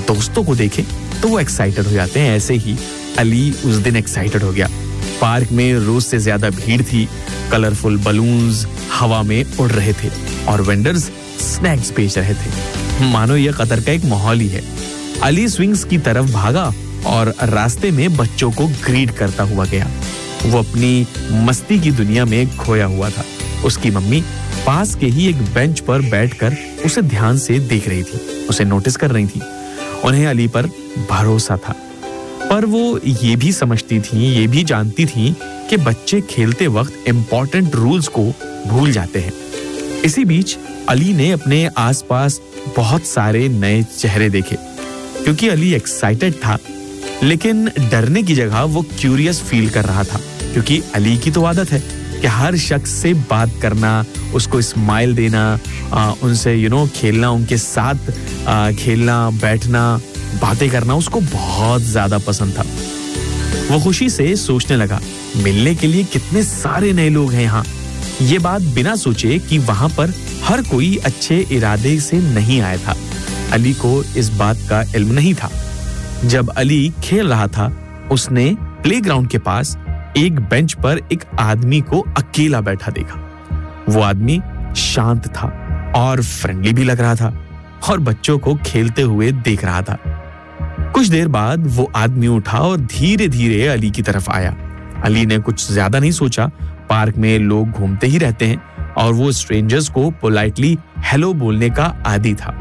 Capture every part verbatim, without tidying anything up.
दोस्तों को देखे तो वो एक्साइटेड हो जाते हैं। ऐसे ही अली उस दिन एक्साइटेड हो गया। पार्क में रोज से ज्यादा भीड़ थी, कलरफुल बलून्स हवा में उड़ रहे थे और वेंडर्स स्नैक्स बेच रहे थे। मानो ये कतर का एक माहौल ही है। अली स्विंग्स की तरफ भागा और रास्ते में बच्चों को ग्रीट करता हुआ गया। वो अपनी मस्ती की दुनिया में खोया हुआ था। उसकी मम्मी पास के ही एक बेंच पर बैठकर उसे ध्यान से देख रही थी, उसे नोटिस कर रही थी। उन्हें अली पर भरोसा था, पर वो ये भी समझती थी, ये भी जानती थी कि बच्चे खेलते वक्त इम्पोर्टेंट रूल्स को भूल जाते हैं। इसी बीच अली ने अपने आसपास बहुत सारे नए चेहरे देखे। क्योंकि अली एक्साइटेड था, लेकिन डरने की जगह वो क्यूरियस फील कर रहा था। क्योंकि अली की तो आदत है कि हर शख्स से बात करना, उसको स्माइल देना, आ, उनसे यू नो खेलना, उनके साथ आ, खेलना, बैठना, बातें करना उसको बहुत ज्यादा पसंद था। वो खुशी से सोचने लगा, मिलने के लिए कितने सारे नए लोग हैं यहाँ। ये बात बिना सोचे कि वहां पर हर कोई अच्छे इरादे से नहीं आया था। अली को इस बात का इल्म नहीं था। जब अली खेल रहा था, उसने प्लेग्राउंड के पास एक बेंच पर एक आदमी को अकेला बैठा देखा। वो आदमी शांत था और फ्रेंडली भी लग रहा था और बच्चों को खेलते हुए देख रहा था। कुछ देर बाद वो आदमी उठा और धीरे धीरे अली की तरफ आया। अली ने कुछ ज्यादा नहीं सोचा, पार्क में लोग घूमते ही रहते हैं और वो स्ट्रेंजर्स को पोलाइटली हेलो बोलने का आदी था।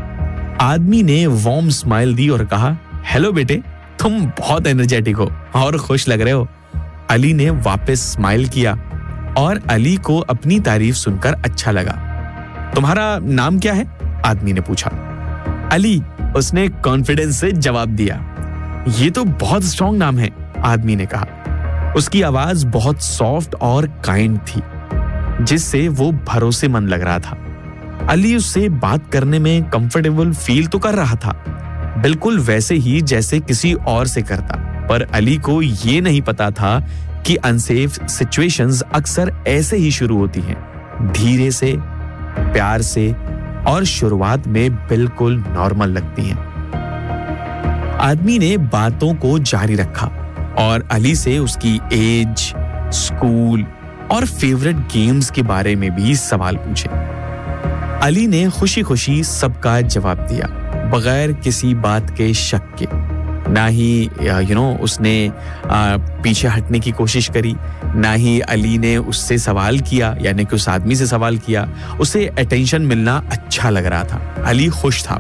आदमी ने वार्म स्माइल दी और कहा, हेलो बेटे, तुम बहुत एनर्जेटिक हो और खुश लग रहे हो। अली ने वापस स्माइल किया और अली को अपनी तारीफ सुनकर अच्छा लगा। तुम्हारा नाम क्या है? आदमी ने पूछा। अली, उसने कॉन्फिडेंस से जवाब दिया। ये तो बहुत स्ट्रॉन्ग नाम है, आदमी ने कहा। उसकी आवाज बहुत सॉफ्ट और काइंड थी, जिससे वो भरोसेमंद लग रहा था। अली उससे बात करने में कंफर्टेबल फील तो कर रहा था, बिल्कुल वैसे ही जैसे किसी और से करता। पर अली को ये नहीं पता था कि अनसेफ सिचुएशंस अक्सर ऐसे ही शुरू होती हैं, धीरे से, प्यार से और शुरुआत में बिल्कुल नॉर्मल लगती हैं। आदमी ने बातों को जारी रखा और अली से उसकी एज, स्कूल और फेवरेट गेम्स के बारे में भी सवाल पूछे। अली ने खुशी खुशी सबका जवाब दिया, बगैर किसी बात के शक के। ना ही यू नो उसने आ, पीछे हटने की कोशिश करी, ना ही अली ने उससे सवाल किया, यानी कि उस आदमी से सवाल किया। उसे अटेंशन मिलना अच्छा लग रहा था, अली खुश था।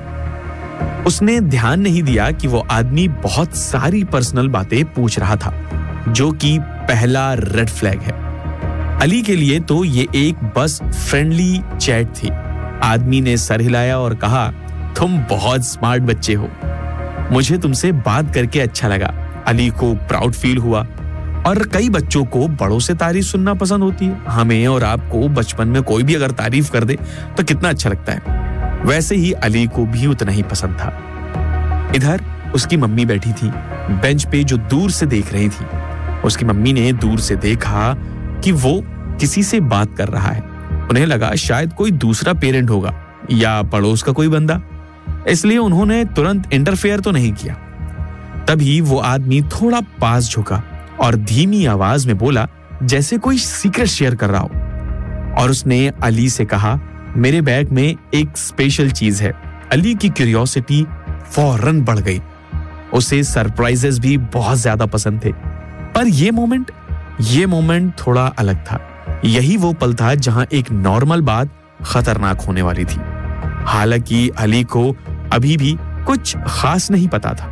उसने ध्यान नहीं दिया कि वो आदमी बहुत सारी पर्सनल बातें पूछ रहा था, जो कि पहला रेड फ्लैग है। अली के लिए तो ये एक बस फ्रेंडली चैट थी। आदमी ने सर हिलाया और कहा, तुम बहुत स्मार्ट बच्चे हो, मुझे तुमसे बात करके अच्छा लगा। अली को प्राउड फील हुआ और कई बच्चों को बड़ों से तारीफ सुनना पसंद होती है। हमें और आपको बचपन में कोई भी अगर तारीफ कर दे तो कितना अच्छा लगता है। वैसे ही अली को भी उतना ही पसंद था। इधर उसकी मम्मी बैठी थी बेंच पे, जो दूर से देख रही थी। उसकी मम्मी ने दूर से देखा कि वो किसी से बात कर रहा है। उन्हें लगा शायद कोई दूसरा पेरेंट होगा या पड़ोस का कोई बंदा, इसलिए उन्होंने तुरंत इंटरफेयर तो नहीं किया। तभी वो आदमी थोड़ा पास झुका और धीमी आवाज में बोला, जैसे कोई सीक्रेट शेयर कर रहा हो। और उसने अली से कहा, मेरे बैग में एक स्पेशल चीज है। अली की क्यूरियोसिटी फौरन बढ़ गई। उसे सरप्राइजेस भी बहुत ज्यादा पसंद थे, पर ये मोमेंट ये मोमेंट थोड़ा अलग था। यही वो पल था जहां एक नॉर्मल बात खतरनाक होने वाली थी। हालांकि अली को अभी भी कुछ खास नहीं पता था।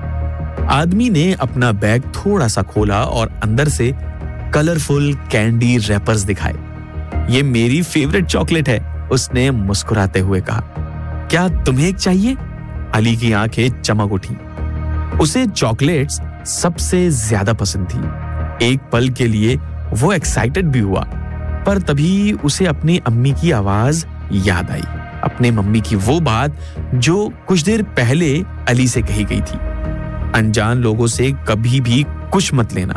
आदमी ने अपना बैग थोड़ा सा खोला और अंदर से कलरफुल कैंडी रैपर्स दिखाए। ये मेरी फेवरेट चॉकलेट है, उसने मुस्कुराते हुए कहा। क्या तुम्हें एक चाहिए? अली की आंखें चमक उठी। उसे चॉकलेट्स सबसे ज्यादा पसंद थी। एक पल के लिए वो एक्साइटेड भी हुआ, पर तभी उसे अपनी अम्मी की आवाज याद आई। अपने मम्मी की वो बात जो कुछ देर पहले अली से कही गई थी, अनजान लोगों से कभी भी कुछ मत लेना।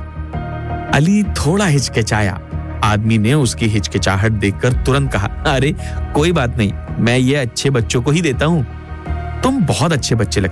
अली थोड़ा हिचकिचाया। आदमी ने उसकी हिचकिचाहट देखकर तुरंत कहा, अरे कोई बात नहीं, मैं ये अच्छे बच्चों को ही देता हूँ। तुम बहुत अच्छे बच्चे लगते